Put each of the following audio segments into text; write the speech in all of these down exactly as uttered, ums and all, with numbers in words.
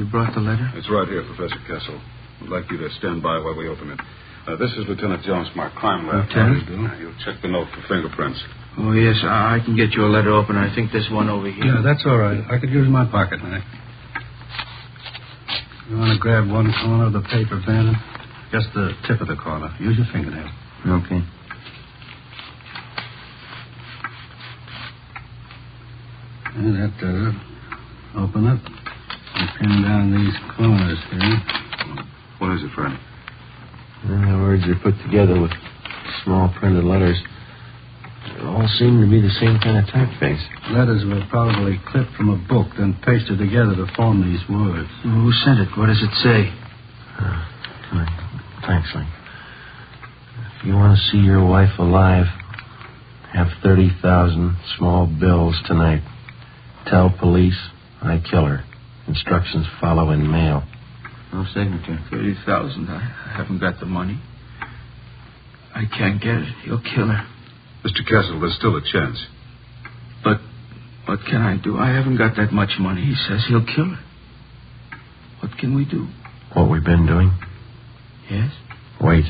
You brought the letter? It's right here, Professor Kessel. I'd like you to stand by while we open it. Uh, this is Lieutenant Jones from our crime lab. Lieutenant? Uh, you'll check the note for fingerprints. Oh, yes. I can get you a letter opener. I think this one over here. Yeah, that's all right. I could use my pocket knife. You want to grab one corner of the paper, Bandit? Just the tip of the corner. Use your fingernail. Okay. And that does it. Open it. And pin down these corners here. What is it, Fred? The words are put together with small printed letters. They all seem to be the same kind of typeface. Letters were probably clipped from a book, then pasted together to form these words. Well, who sent it? What does it say? Uh, thanks, Link. If you want to see your wife alive, have thirty thousand small bills tonight. Tell police I kill her. Instructions follow in mail. No signature. thirty thousand. I haven't got the money. I can't get it. He'll kill her. Mister Kessel, there's still a chance. But what can I do? I haven't got that much money. He says he'll kill her. What can we do? What we've been doing? Yes? Wait.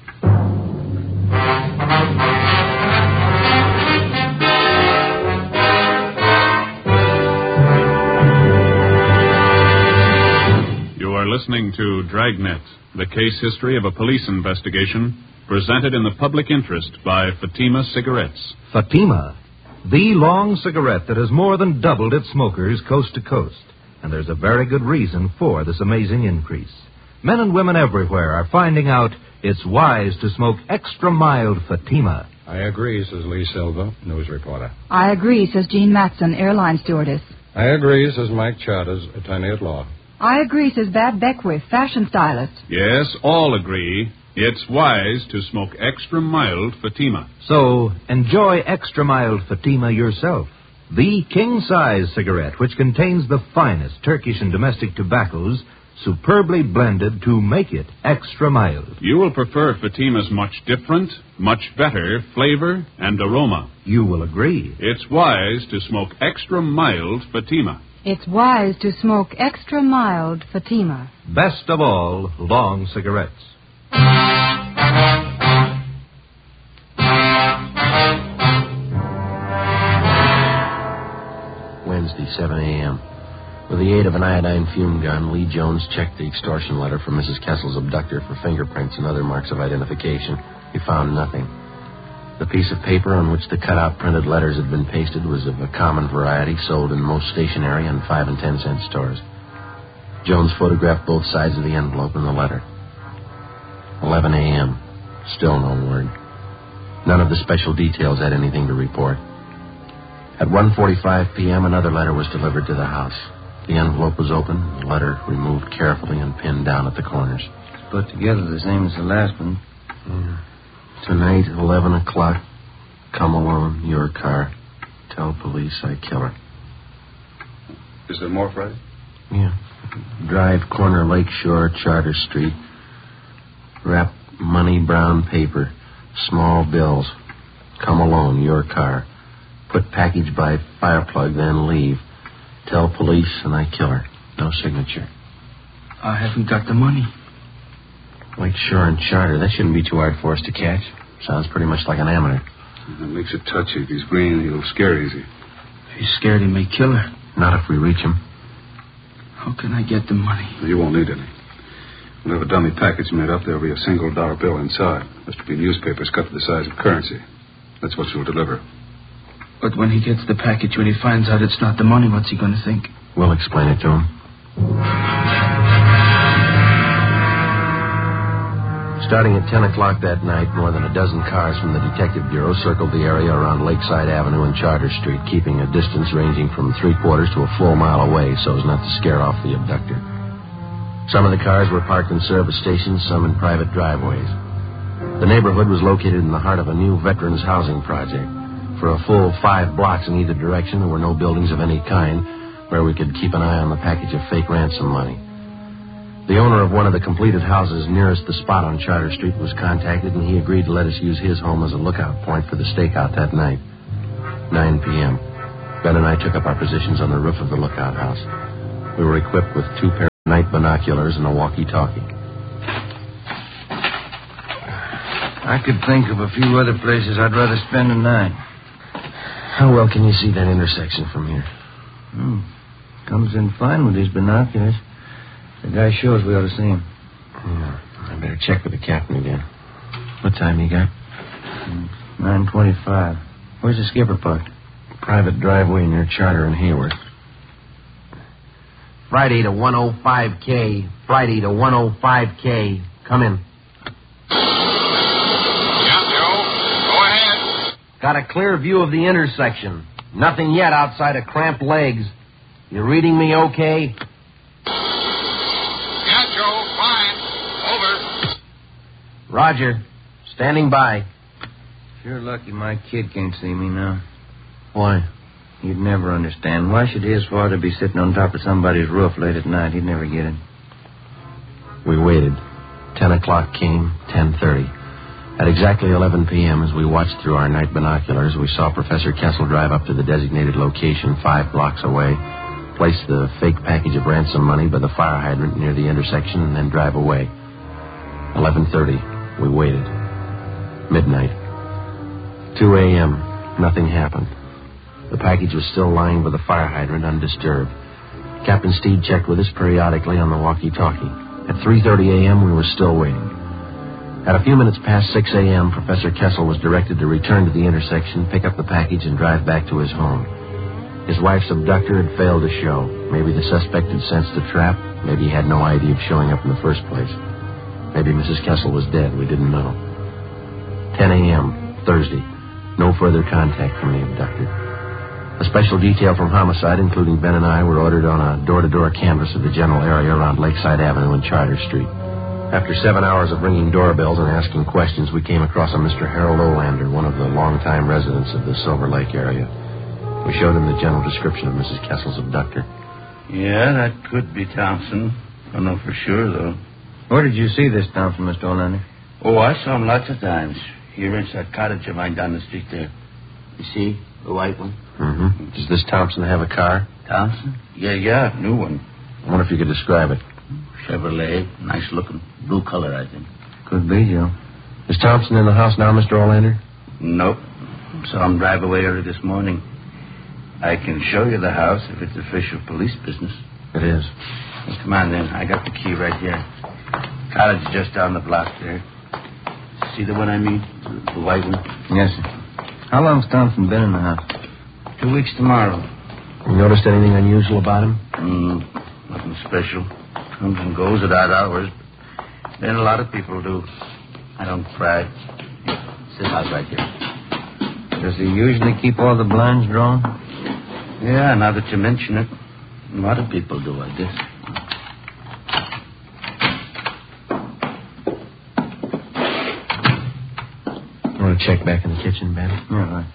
You are listening to Dragnet, the case history of a police investigation, presented in the public interest by Fatima Cigarettes. Fatima, the long cigarette that has more than doubled its smokers coast to coast. And there's a very good reason for this amazing increase. Men and women everywhere are finding out it's wise to smoke extra mild Fatima. I agree, says Lee Silva, news reporter. I agree, says Jean Matson, airline stewardess. I agree, says Mike Charters, attorney at law. I agree, says Bab Beckwith, fashion stylist. Yes, all agree. It's wise to smoke extra mild Fatima. So, enjoy extra mild Fatima yourself. The king-size cigarette, which contains the finest Turkish and domestic tobaccos, superbly blended to make it extra mild. You will prefer Fatima's much different, much better flavor and aroma. You will agree. It's wise to smoke extra mild Fatima. It's wise to smoke extra mild Fatima. Best of all, long cigarettes. Wednesday, seven a.m. With the aid of an iodine fume gun, Lee Jones checked the extortion letter from Missus Kessel's abductor for fingerprints and other marks of identification. He found nothing. The piece of paper on which the cut-out printed letters had been pasted was of a common variety sold in most stationery and five and ten cent stores. Jones photographed both sides of the envelope and the letter. eleven a.m. Still no word. None of the special details had anything to report. At one forty-five p.m., another letter was delivered to the house. The envelope was open, the letter removed carefully and pinned down at the corners. It's put together the same as the last one. Yeah. Tonight, eleven o'clock. Come alone, your car. Tell police I kill her. Is there more, Fred? Yeah. Drive corner Lakeshore, Charter Street. Wrap money brown paper. Small bills. Come alone, your car. Put package by fireplug, then leave. Tell police and I kill her. No signature. I haven't got the money. Lakeshore and Charter. That shouldn't be too hard for us to catch. Sounds pretty much like an amateur. That makes it touchy. If he's green, he'll scare easy. If he's scared, he may kill her. Not if we reach him. How can I get the money? You won't need any. We'll have a dummy package made up. There'll be a single dollar bill inside. There'll be newspapers cut to the size of currency. That's what you'll deliver. But when he gets the package, when he finds out it's not the money, what's he going to think? We'll explain it to him. Starting at ten o'clock that night, more than a dozen cars from the Detective Bureau circled the area around Lakeside Avenue and Charter Street, keeping a distance ranging from three quarters to a full mile away so as not to scare off the abductor. Some of the cars were parked in service stations, some in private driveways. The neighborhood was located in the heart of a new veterans housing project. For a full five blocks in either direction, there were no buildings of any kind where we could keep an eye on the package of fake ransom money. The owner of one of the completed houses nearest the spot on Charter Street was contacted, and he agreed to let us use his home as a lookout point for the stakeout that night. nine p.m. Ben and I took up our positions on the roof of the lookout house. We were equipped with two pairs night binoculars, and a walkie-talkie. I could think of a few other places I'd rather spend the night. How well can you see that intersection from here? Hmm. Comes in fine with these binoculars. The guy shows we ought to see him. Yeah, I better check with the captain again. What time you got? nine twenty-five. Where's the skipper parked? Private driveway near Charter and Hayward. Friday to one oh five K. Friday to one oh five K. Come in. Yeah, Joe. Go ahead. Got a clear view of the intersection. Nothing yet outside of cramped legs. You reading me okay? Yeah, Joe. Fine. Over. Roger. Standing by. Sure lucky my kid can't see me now. Why? He'd never understand. Why should his father be sitting on top of somebody's roof late at night? He'd never get it. We waited. Ten o'clock came, ten thirty. At exactly eleven p.m., as we watched through our night binoculars, we saw Professor Kessel drive up to the designated location five blocks away, place the fake package of ransom money by the fire hydrant near the intersection, and then drive away. eleven thirty. We waited. Midnight. two a.m. Nothing happened. The package was still lying by the fire hydrant undisturbed. Captain Steed checked with us periodically on the walkie-talkie. At three thirty a.m., we were still waiting. At a few minutes past six a.m., Professor Kessel was directed to return to the intersection, pick up the package, and drive back to his home. His wife's abductor had failed to show. Maybe the suspect had sensed the trap. Maybe he had no idea of showing up in the first place. Maybe Missus Kessel was dead. We didn't know. ten a.m., Thursday. No further contact from the abductor. A special detail from Homicide, including Ben and I, were ordered on a door-to-door canvass of the general area around Lakeside Avenue and Charter Street. After seven hours of ringing doorbells and asking questions, we came across a Mister Harold Olander, one of the longtime residents of the Silver Lake area. We showed him the general description of Missus Kessel's abductor. Yeah, that could be Thompson. Don't know for sure, though. Where did you see this Thompson, Mister Olander? Oh, I saw him lots of times. He rents that cottage of mine down the street there. You see? The white one. Mm-hmm. Does this Thompson have a car? Thompson? Yeah, yeah, new one. I wonder if you could describe it. Chevrolet. Nice looking. Blue color, I think. Could be, Joe. Is Thompson in the house now, Mister Olander? Nope. Saw him drive away early this morning. I can show you the house if it's official police business. It is. Well, come on, then. I got the key right here. Cottage just down the block there. See the one I mean? The white one? Yes, sir. How long's Thompson been in the house? Two weeks tomorrow. You noticed anything unusual about him? Mm, nothing special. Comes and goes at odd hours. Then a lot of people do. I don't cry. Sit out right here. Does he usually keep all the blinds drawn? Yeah, now that you mention it. A lot of people do, I guess. You want to check back in the kitchen, Ben? Yeah, right.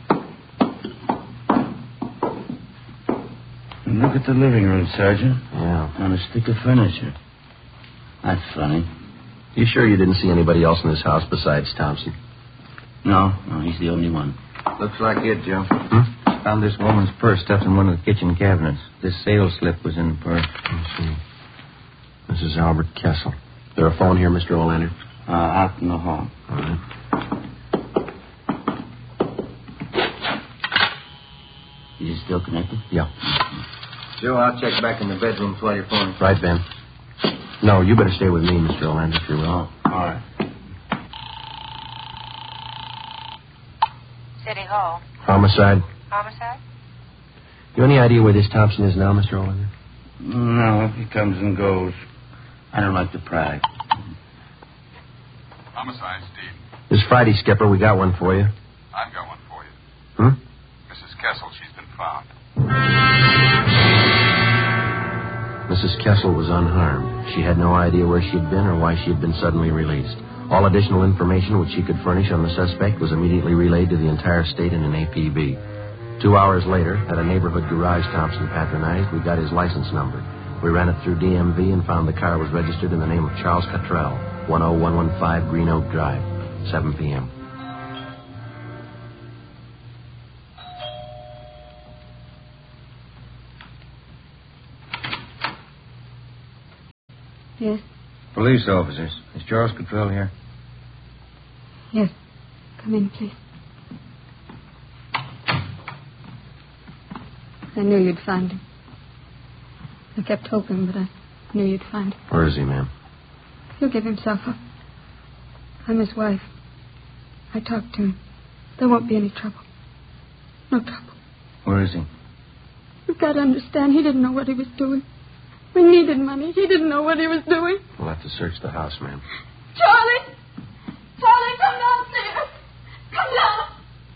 And look at the living room, Sergeant. Yeah. On a stick of furniture. That's funny. You sure you didn't see anybody else in this house besides Thompson? No, no, he's the only one. Looks like it, Joe. Hmm? Found this woman's purse stuffed in one of the kitchen cabinets. This sales slip was in the purse. Let's see. Missus Albert Kessel. Is there a phone here, Mister Olander? Uh, out in the hall. All right. Is it still connected? Yeah. Joe, I'll check back in the bedrooms while you're phoning. Right, Ben. No, you better stay with me, Mister Olander, if you will. Oh, all right. City Hall. Homicide. Homicide? You any idea where this Thompson is now, Mister Olander? No, he comes and goes. I don't like to pry. Homicide, Steve. This Friday, Skipper, we got one for you. I've got one for you. Hmm? Missus Kessel, she's been found. Missus Kessel was unharmed. She had no idea where she had been or why she had been suddenly released. All additional information which she could furnish on the suspect was immediately relayed to the entire state in an A P B. Two hours later, at a neighborhood garage Thompson patronized, we got his license number. We ran it through D M V and found the car was registered in the name of Charles Cottrell, one oh one one five Green Oak Drive, seven p.m. Yes? Police officers. Is Charles Cottrell here? Yes. Come in, please. I knew you'd find him. I kept hoping, but I knew you'd find him. Where is he, ma'am? He'll give himself up. I'm his wife. I talked to him. There won't be any trouble. No trouble. Where is he? You've got to understand, he didn't know what he was doing. We needed money. He didn't know what he was doing. We'll have to search the house, ma'am. Charlie! Charlie, come downstairs! Come down!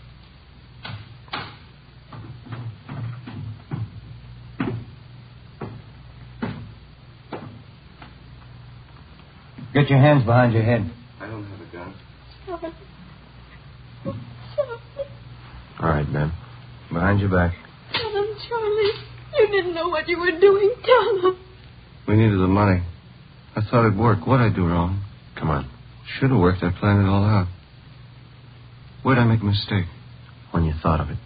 Get your hands behind your head. I don't have a gun. Charlie. Charlie. All right, ma'am. Behind your back. Tell him, Charlie. You didn't know what you were doing. Tell him. We needed the money. I thought it'd work. What'd I do wrong? Come on. Should have worked. I planned it all out. Where'd I make a mistake? When you thought of it.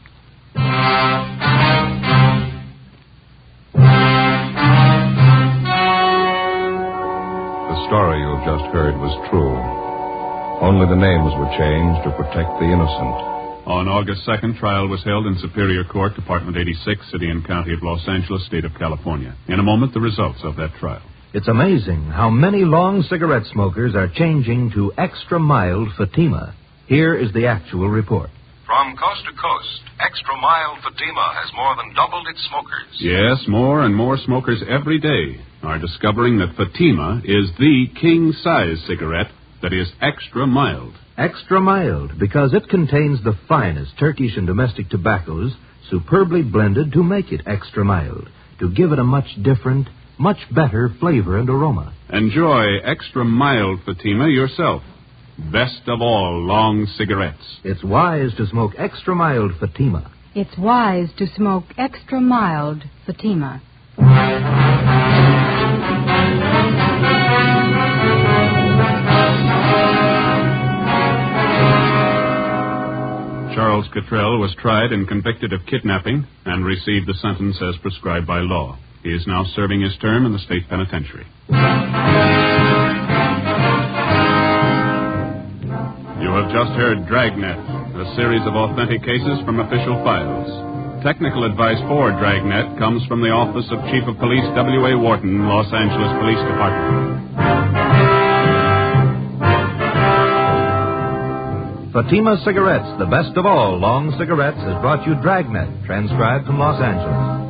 The story you have just heard was true. Only the names were changed to protect the innocent. On August second, trial was held in Superior Court, Department eighty-six, City and County of Los Angeles, State of California. In a moment, the results of that trial. It's amazing how many long cigarette smokers are changing to extra mild Fatima. Here is the actual report. From coast to coast, extra mild Fatima has more than doubled its smokers. Yes, more and more smokers every day are discovering that Fatima is the king-size cigarette that is extra mild. Extra mild because it contains the finest Turkish and domestic tobaccos superbly blended to make it extra mild, to give it a much different, much better flavor and aroma. Enjoy extra mild Fatima yourself. Best of all long cigarettes. It's wise to smoke extra mild Fatima. It's wise to smoke extra mild Fatima. Charles Cottrell was tried and convicted of kidnapping and received the sentence as prescribed by law. He is now serving his term in the state penitentiary. You have just heard Dragnet, a series of authentic cases from official files. Technical advice for Dragnet comes from the Office of Chief of Police W A Wharton, Los Angeles Police Department. Fatima Cigarettes, the best of all long cigarettes, has brought you Dragnet, transcribed from Los Angeles.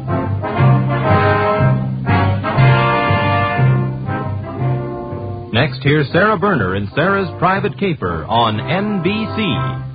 Next, here's Sarah Berner in Sarah's Private Caper on N B C.